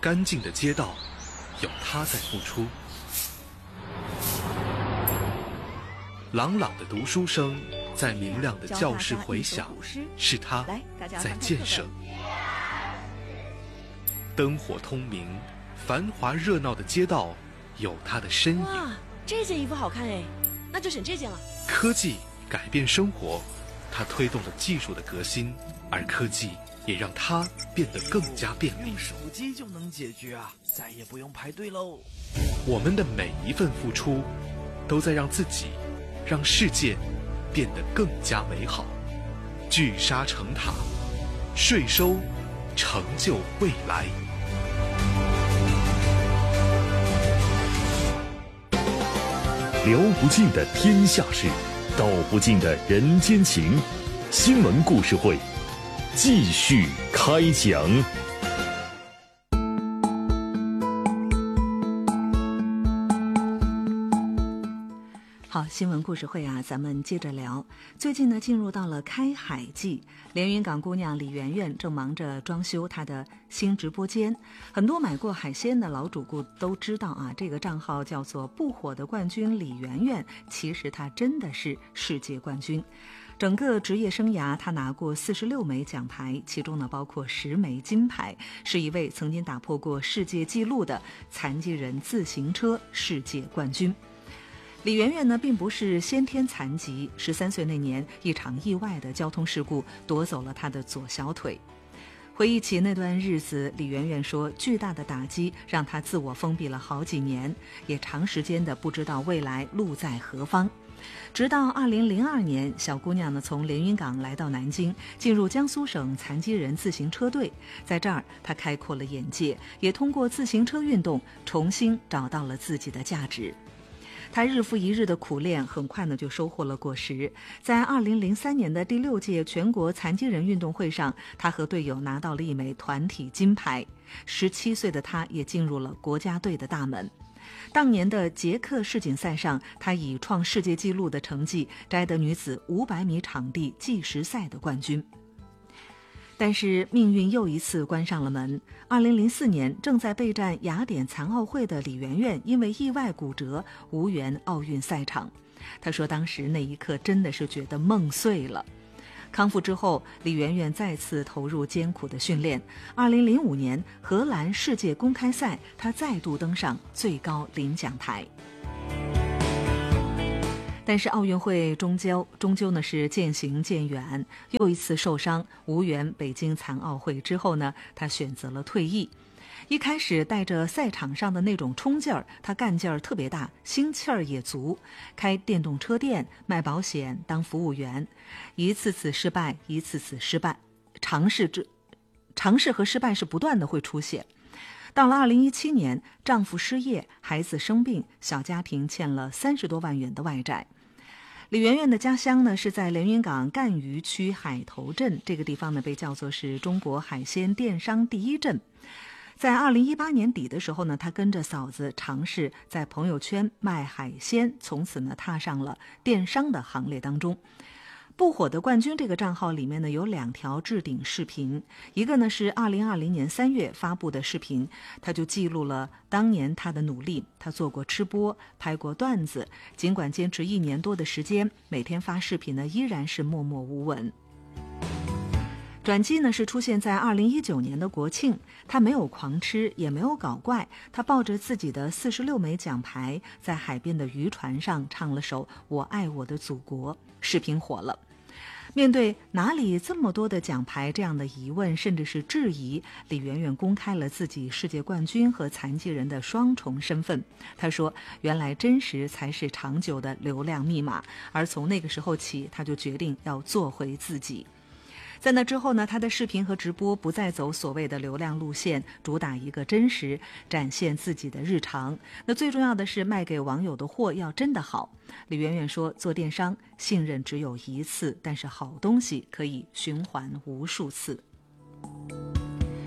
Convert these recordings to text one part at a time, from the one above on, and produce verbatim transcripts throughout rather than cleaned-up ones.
干净的街道，有他在付出；朗朗的读书声在明亮的教室回响，是他在建设；灯火通明、繁华热闹的街道，有他的身影。 哇，这件衣服好看哎，那就选这件了。 科技改变生活，它推动了技术的革新，而科技也让它变得更加便利。 用手机就能解决啊，再也不用排队喽。 我们的每一份付出，都在让自己、让世界变得更加美好。聚沙成塔，税收成就未来。 聊不尽的天下事，道不尽的人间情。新闻故事会继续开讲。 好，新闻故事会啊，咱们接着聊。最近呢，进入到了开海季，连云港姑娘李媛媛正忙着装修她的新直播间。很多买过海鲜的老主顾都知道啊，这个账号叫做不火的冠军李媛媛，其实她真的是世界冠军。整个职业生涯，她拿过四十六枚奖牌，其中呢包括十枚金牌，是一位曾经打破过世界纪录的残疾人自行车世界冠军。李媛媛呢，并不是先天残疾，十三岁那年，一场意外的交通事故夺走了她的左小腿。回忆起那段日子，李媛媛说，巨大的打击让她自我封闭了好几年，也长时间的不知道未来路在何方。直到二零零二年，小姑娘呢从连云港来到南京，进入江苏省残疾人自行车队，在这儿她开阔了眼界，也通过自行车运动重新找到了自己的价值。他日复一日的苦练，很快呢就收获了果实。在二零零三年的第六届全国残疾人运动会上，他和队友拿到了一枚团体金牌。十七岁的他也进入了国家队的大门。当年的捷克世锦赛上，他以创世界纪录的成绩摘得女子五百米场地计时赛的冠军。但是命运又一次关上了门。二零零四年，正在备战雅典残奥会的李媛媛因为意外骨折，无缘奥运赛场。她说当时那一刻真的是觉得梦碎了。康复之后，李媛媛再次投入艰苦的训练。二零零五年荷兰世界公开赛，她再度登上最高领奖台。但是奥运会终究终究呢是渐行渐远，又一次受伤，无缘北京残奥会之后呢，他选择了退役。一开始带着赛场上的那种冲劲儿，他干劲儿特别大，心气儿也足，开电动车店，卖保险，当服务员，一次次失败，一次次失败，尝试之尝试和失败是不断的会出现。到了二零一七年，丈夫失业，孩子生病，小家庭欠了三十多万元的外债。李媛媛的家乡呢是在连云港赣榆区海头镇，这个地方呢被叫做是中国海鲜电商第一镇。在二零一八年底的时候呢，她跟着嫂子尝试在朋友圈卖海鲜，从此呢踏上了电商的行列当中。不火的冠军这个账号里面呢有两条置顶视频，一个呢是二零二零年三月发布的视频，他就记录了当年他的努力。他做过吃播，拍过段子，尽管坚持一年多的时间，每天发视频呢依然是默默无闻。转机呢是出现在二零一九年的国庆，他没有狂吃，也没有搞怪，他抱着自己的四十六枚奖牌，在海边的渔船上唱了首《我爱我的祖国》，视频火了。面对哪里这么多的奖牌这样的疑问甚至是质疑，李媛媛公开了自己世界冠军和残疾人的双重身份。她说原来真实才是长久的流量密码，而从那个时候起，她就决定要做回自己。在那之后呢，他的视频和直播不再走所谓的流量路线，主打一个真实，展现自己的日常。那最重要的是卖给网友的货要真的好。李媛媛说，做电商信任只有一次，但是好东西可以循环无数次。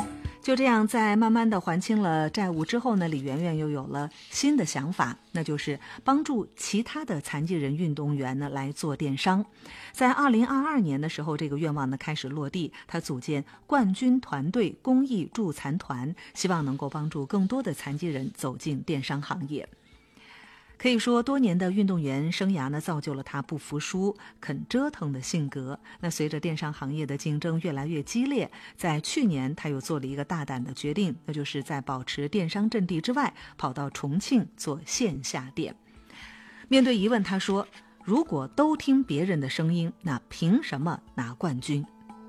就这样，在慢慢的还清了债务之后呢，李媛媛又有了新的想法，那就是帮助其他的残疾人运动员呢来做电商。在二零二二年的时候，这个愿望呢开始落地，他组建冠军团队公益助残团，希望能够帮助更多的残疾人走进电商行业。可以说，多年的运动员生涯呢，造就了他不服输、肯折腾的性格。那随着电商行业的竞争越来越激烈，在去年他又做了一个大胆的决定，那就是在保持电商阵地之外，跑到重庆做线下店。面对疑问，他说：“如果都听别人的声音，那凭什么拿冠军？”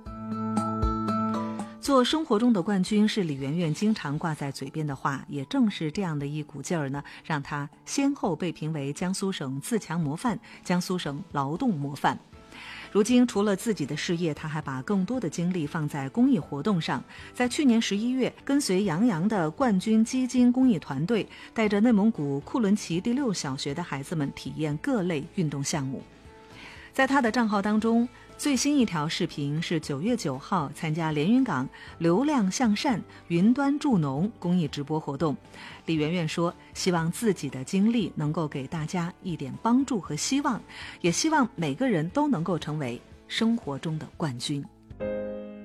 做生活中的冠军是李媛媛经常挂在嘴边的话，也正是这样的一股劲儿呢，让她先后被评为江苏省自强模范、江苏省劳动模范。如今除了自己的事业，她还把更多的精力放在公益活动上。在去年十一月，跟随杨洋的冠军基金公益团队，带着内蒙古库伦旗第六小学的孩子们体验各类运动项目。在他的账号当中，最新一条视频是九月九号参加连云港流量向善云端助农公益直播活动。李媛媛说，希望自己的经历能够给大家一点帮助和希望，也希望每个人都能够成为生活中的冠军。